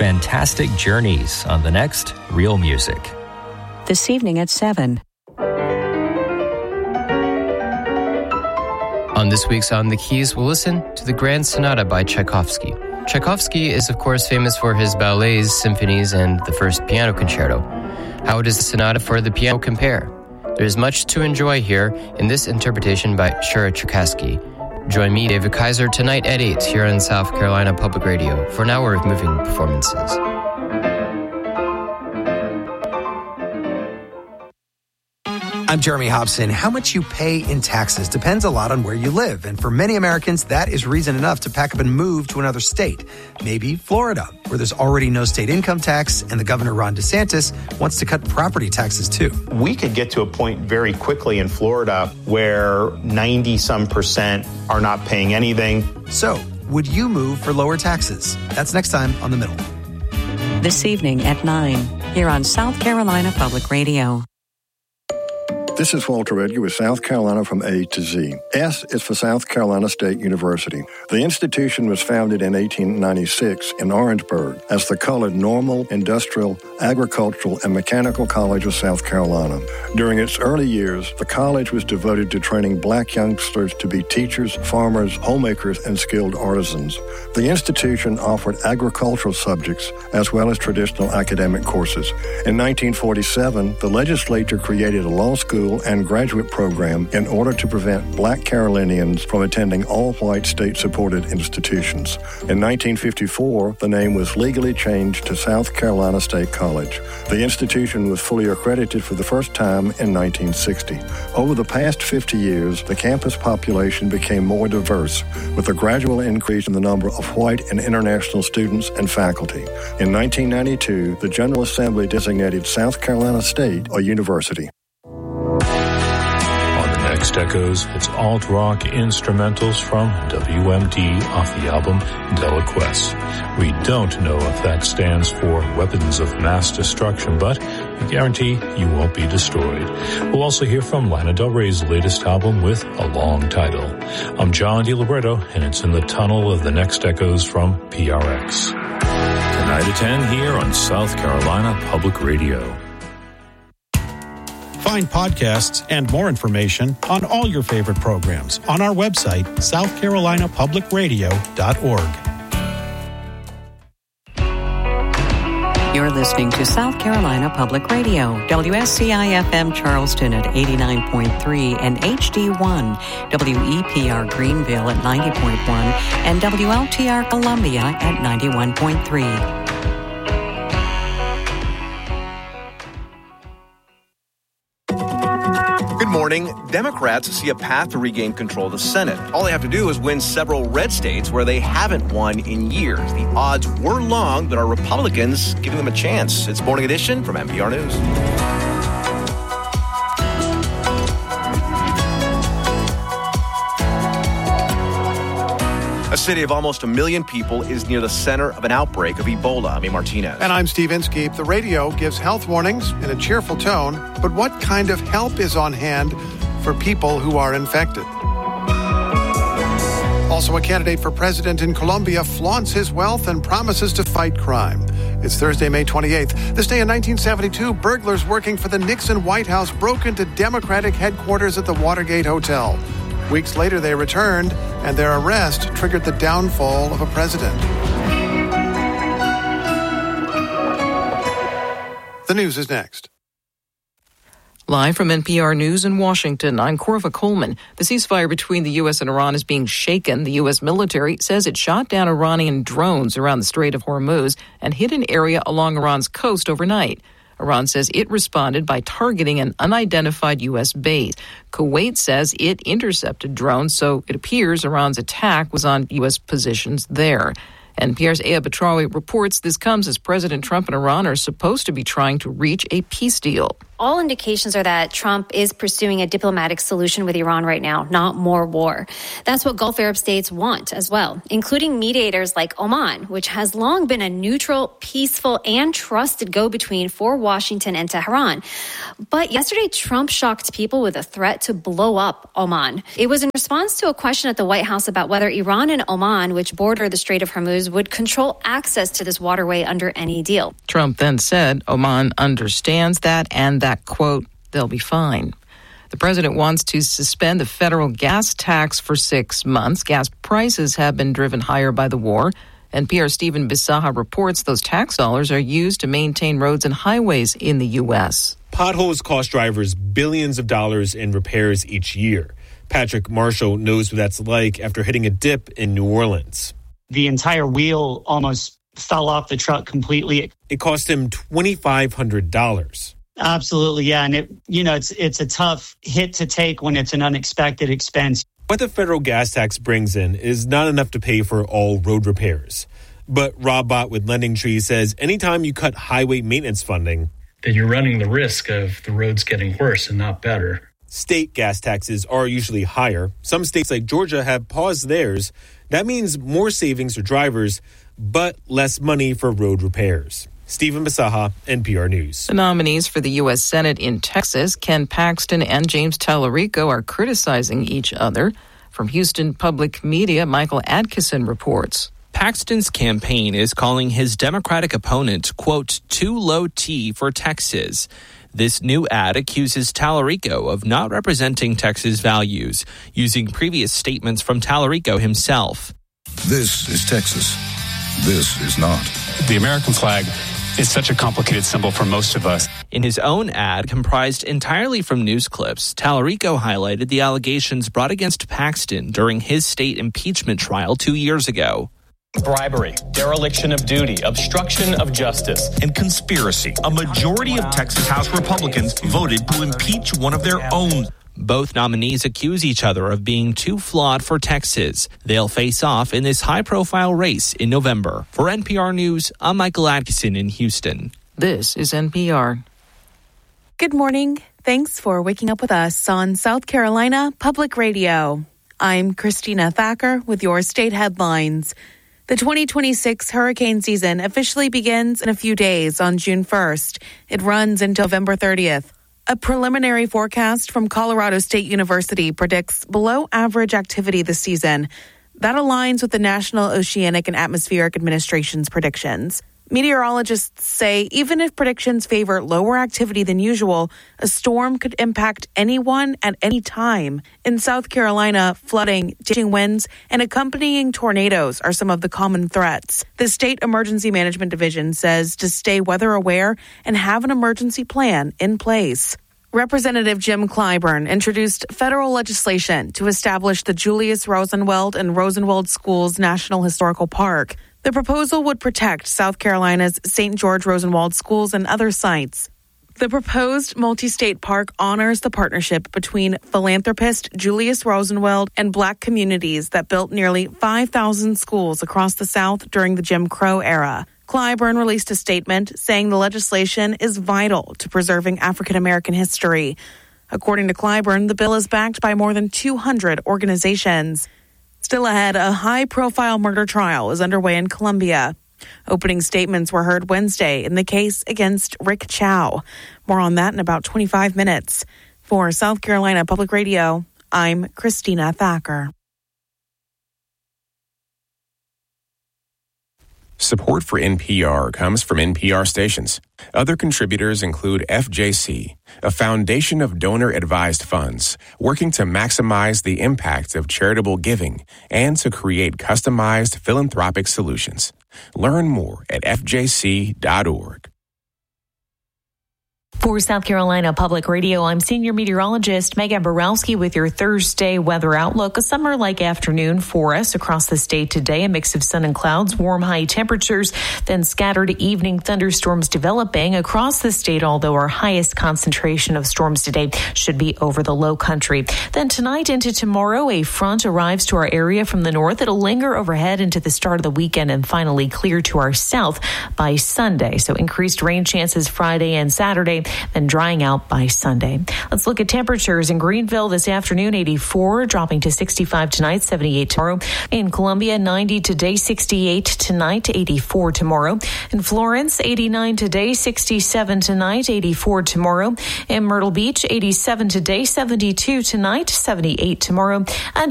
fantastic journeys on the next Real Music. This evening at 7. On this week's On the Keys, we'll listen to the Grand Sonata by Tchaikovsky. Tchaikovsky is, of course, famous for his ballets, symphonies, and the first piano concerto. How does the sonata for the piano compare? There's much to enjoy here in this interpretation by Shura Cherkassky. Join me, David Kaiser, tonight at 8 here on South Carolina Public Radio for an hour of moving performances. I'm Jeremy Hobson. How much you pay in taxes depends a lot on where you live. And for many Americans, that is reason enough to pack up and move to another state. Maybe Florida, where there's already no state income tax, and the governor, Ron DeSantis, wants to cut property taxes too. We could get to a point very quickly in Florida where 90-some% are not paying anything. So, would you move for lower taxes? That's next time on The Middle. This evening at 9, here on South Carolina Public Radio. This is Walter Edgar with South Carolina from A to Z. S is for South Carolina State University. The institution was founded in 1896 in Orangeburg as the colored Normal, Industrial, Agricultural, and Mechanical College of South Carolina. During its early years, the college was devoted to training black youngsters to be teachers, farmers, homemakers, and skilled artisans. The institution offered agricultural subjects as well as traditional academic courses. In 1947, the legislature created a law school and graduate program in order to prevent black Carolinians from attending all-white state-supported institutions. In 1954, the name was legally changed to South Carolina State College. The institution was fully accredited for the first time in 1960. Over the past 50 years, the campus population became more diverse, with a gradual increase in the number of white and international students and faculty. In 1992, the General Assembly designated South Carolina State a university. Next Echoes, it's alt-rock instrumentals from WMD off the album Deliquesce. We don't know if that stands for Weapons of Mass Destruction, but we guarantee you won't be destroyed. We'll also hear from Lana Del Rey's latest album with a long title. I'm John DiLibretto, and it's in the tunnel of the Next Echoes from PRX. Tonight at 10 here on South Carolina Public Radio. Find podcasts and more information on all your favorite programs on our website, southcarolinapublicradio.org. You're listening to South Carolina Public Radio, WSCI-FM Charleston at 89.3 and HD1, WEPR Greenville at 90.1, and WLTR Columbia at 91.3. Morning, Democrats see a path to regain control of the Senate. All they have to do is win several red states where they haven't won in years. The odds were long, but are Republicans giving them a chance? It's Morning Edition from NPR News. A city of almost 1 million people is near the center of an outbreak of Ebola. I'm Martinez. And I'm Steve Inskeep. The radio gives health warnings in a cheerful tone, but what kind of help is on hand for people who are infected? Also, a candidate for president in Colombia flaunts his wealth and promises to fight crime. It's Thursday, May 28th. This day in 1972, burglars working for the Nixon White House broke into Democratic headquarters at the Watergate Hotel. Weeks later, they returned, and their arrest triggered the downfall of a president. The news is next. Live from NPR News in Washington, I'm Corva Coleman. The ceasefire between the U.S. and Iran is being shaken. The U.S. military says it shot down Iranian drones around the Strait of Hormuz and hit an area along Iran's coast overnight. Iran says it responded by targeting an unidentified U.S. base. Kuwait says it intercepted drones, so it appears Iran's attack was on U.S. positions there. NPR's Aya Batrawi reports this comes as President Trump and Iran are supposed to be trying to reach a peace deal. all indications are that Trump is pursuing a diplomatic solution with Iran right now, not more war. That's what Gulf Arab states want as well, including mediators like Oman, which has long been a neutral, peaceful, and trusted go-between for Washington and Tehran. But yesterday, Trump shocked people with a threat to blow up Oman. It was in response to a question at the White House about whether Iran and Oman, which border the Strait of Hormuz, would control access to this waterway under any deal. Trump then said Oman understands that and that, quote, they'll be fine. The president wants to suspend the federal gas tax for 6 months. Gas prices have been driven higher by the war. NPR's Stephen Bisaha reports those tax dollars are used to maintain roads and highways in the U.S. Potholes cost drivers billions of dollars in repairs each year. Patrick Marshall knows what that's like after hitting a dip in New Orleans. The entire wheel almost fell off the truck completely. It cost him $2,500. Absolutely, yeah. And it's a tough hit to take when it's an unexpected expense. What the federal gas tax brings in is not enough to pay for all road repairs. But Rob Bott with Lending Tree says anytime you cut highway maintenance funding, then you're running the risk of the roads getting worse and not better. State gas taxes are usually higher. Some states like Georgia have paused theirs. That means more savings for drivers, but less money for road repairs. Stephen Bisaha, NPR News. The nominees for the U.S. Senate in Texas, Ken Paxton and James Tallarico, are criticizing each other. From Houston Public Media, Michael Adkison reports. Paxton's campaign is calling his Democratic opponent, quote, too low T for Texas. This new ad accuses Tallarico of not representing Texas values, using previous statements from Tallarico himself. This is Texas. This is not. The American flag is such a complicated symbol for most of us. In his own ad, comprised entirely from news clips, Tallarico highlighted the allegations brought against Paxton during his state impeachment trial 2 years ago. Bribery, dereliction of duty, obstruction of justice, and conspiracy. A majority of Texas House Republicans voted to impeach one of their own. Both nominees accuse each other of being too flawed for Texas. They'll face off in this high-profile race in November. For NPR News, I'm Michael Adkison in Houston. This is NPR. Good morning. Thanks for waking up with us on South Carolina Public Radio. I'm Christina Thacker with your state headlines. The 2026 hurricane season officially begins in a few days on June 1st. It runs until November 30th. A preliminary forecast from Colorado State University predicts below average activity this season. That aligns with the National Oceanic and Atmospheric Administration's predictions. Meteorologists say even if predictions favor lower activity than usual, a storm could impact anyone at any time. In South Carolina, flooding, damaging winds, and accompanying tornadoes are some of the common threats. The State Emergency Management Division says to stay weather aware and have an emergency plan in place. Representative Jim Clyburn introduced federal legislation to establish the Julius Rosenwald and Rosenwald Schools National Historical Park. The proposal would protect South Carolina's St. George Rosenwald schools and other sites. The proposed multi-state park honors the partnership between philanthropist Julius Rosenwald and Black communities that built nearly 5,000 schools across the South during the Jim Crow era. Clyburn released a statement saying the legislation is vital to preserving African American history. According to Clyburn, the bill is backed by more than 200 organizations. Still ahead, a high-profile murder trial is underway in Colombia. Opening statements were heard Wednesday in the case against Rick Chow. More on that in about 25 minutes. For South Carolina Public Radio, I'm Christina Thacker. Support for NPR comes from NPR stations. Other contributors include FJC, a foundation of donor-advised funds working to maximize the impact of charitable giving and to create customized philanthropic solutions. Learn more at fjc.org. For South Carolina Public Radio, I'm senior meteorologist Megan Borowski with your Thursday weather outlook. A summer-like afternoon for us across the state today. A mix of sun and clouds, warm high temperatures, then scattered evening thunderstorms developing across the state, although our highest concentration of storms today should be over the low country. Then tonight into tomorrow, a front arrives to our area from the north. It'll linger overhead into the start of the weekend and finally clear to our south by Sunday. So increased rain chances Friday and Saturday. Saturday, then drying out by Sunday. Let's look at temperatures in Greenville this afternoon, 84, dropping to 65 tonight, 78 tomorrow. In Columbia, 90 today, 68 tonight, 84 tomorrow. In Florence, 89 today, 67 tonight, 84 tomorrow. In Myrtle Beach, 87 today, 72 tonight, 78 tomorrow. And